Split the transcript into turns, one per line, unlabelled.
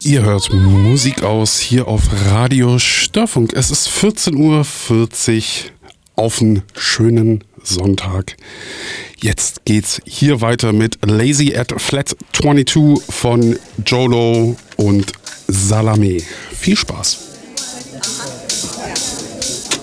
Ihr hört Musik aus hier auf Radio Störfunk. Es ist 14:40 Uhr auf einen schönen Sonntag. Jetzt geht's hier weiter mit Lazy at Flat 22 von Jolo und Salame. Viel Spaß.